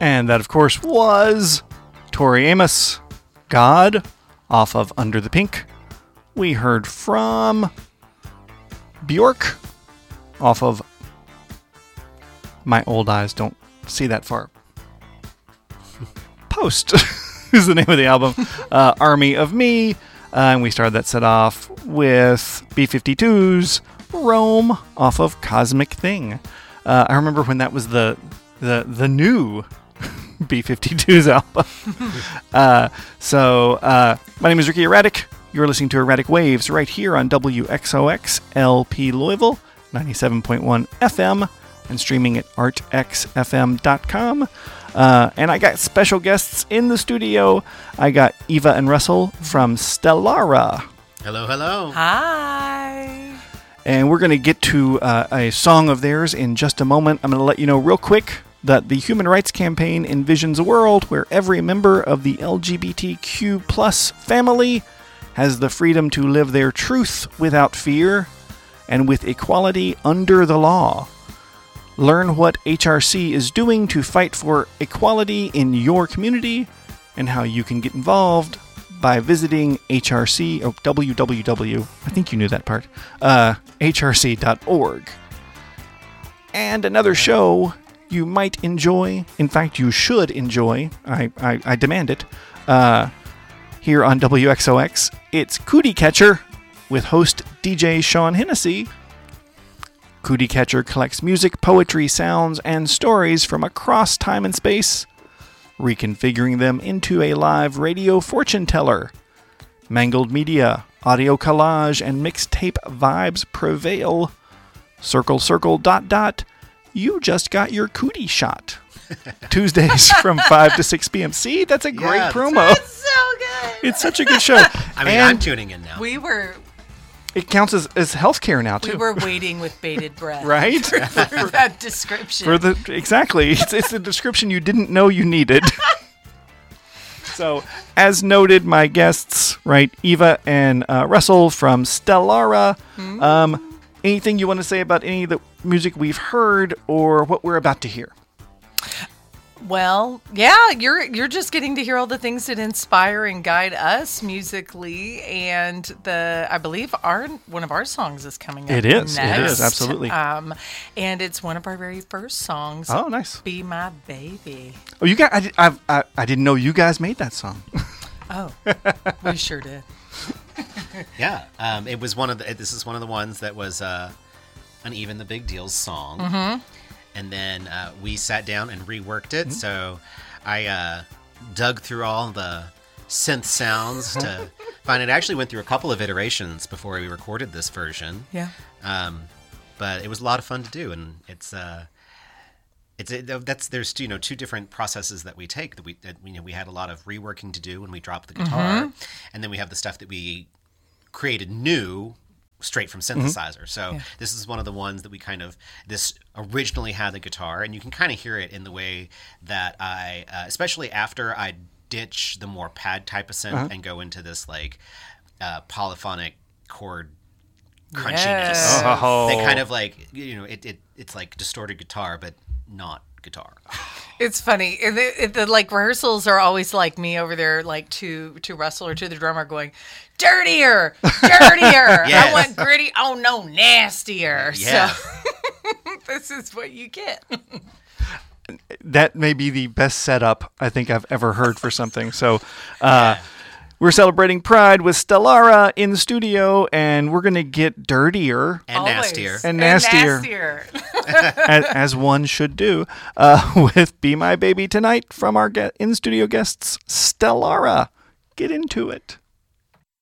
And that, of course, was Tori Amos, God, off of Under the Pink. We heard from Bjork, off of My Old Eyes Don't See That Far. Post is the name of the album. Army of Me. And we started that set off with B-52's Rome, off of Cosmic Thing. I remember when that was the new B-52's album. My name is Ricky Erratic. You're listening to Erratic Waves right here on WXOX LP Louisville, 97.1 FM, and streaming at artxfm.com. And I got special guests in the studio. I got Eva and Russell from Stellara. Hello, hello. Hi. And we're going to get to a song of theirs in just a moment. I'm going to let you know real quick that the Human Rights Campaign envisions a world where every member of the LGBTQ plus family has the freedom to live their truth without fear and with equality under the law. Learn what HRC is doing to fight for equality in your community and how you can get involved by visiting www, I think you knew that part, hrc.org. And another show you might enjoy, in fact you should enjoy, I demand it, here on WXOX, it's Cootie Catcher with host DJ Sean Hennessy. Cootie Catcher collects music, poetry, sounds, and stories from across time and space, reconfiguring them into a live radio fortune teller. Mangled media, audio collage, and mixtape vibes prevail. Circle, circle, dot, dot. You just got your cootie shot. Tuesdays from 5 to 6 p.m. See, that's a great promo. That's so good. It's such a good show. I mean, I'm tuning in now. It counts as healthcare now, too. We were waiting with bated breath. Right? For that description. Exactly. It's the description you didn't know you needed. So, as noted, my guests, right, Eva and Russell from Stellara. Anything you want to say about any of the music we've heard or what we're about to hear? Well, yeah, you're just getting to hear all the things that inspire and guide us musically, and I believe one of our songs is coming up. It is. Next. It is, absolutely. And it's one of our very first songs. Oh, nice. Be My Baby. Oh, you guys! I didn't know you guys made that song. Oh, we sure did. Yeah, it was this is one of the ones that was an Even the Big Deals song. Mm-hmm. And then we sat down and reworked it. Mm-hmm. So I dug through all the synth sounds to find it. I actually went through a couple of iterations before we recorded this version. Yeah. But it was a lot of fun to do, and there's two different processes that we take. We had a lot of reworking to do when we dropped the guitar, and then we have the stuff that we created new. Straight from synthesizer. So this is one of the ones that this originally had the guitar, and you can kind of hear it in the way that I, especially after I ditch the more pad type of synth and go into this like polyphonic chord crunchiness. Yes. Oh. They kind of like, it's like distorted guitar, but not guitar. It's funny. The like rehearsals are always like me over there, like to Russell or to the drummer going, dirtier. Yes. I want gritty. Oh no, nastier. Yeah. So this is what you get. That may be the best setup I think I've ever heard for something. So, we're celebrating Pride with Stellara in the studio, and we're going to get dirtier. And Always. nastier. And nastier. as one should do, with Be My Baby tonight from our in-studio guests, Stellara. Get into it.